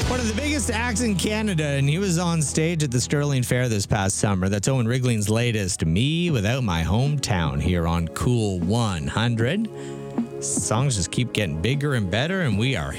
One of the biggest acts in Canada, and he was on stage at the Sterling Fair this past summer. That's Owen Rigling's latest, Me Without My Hometown, here on Cool 100. Songs just keep getting bigger and better, and we are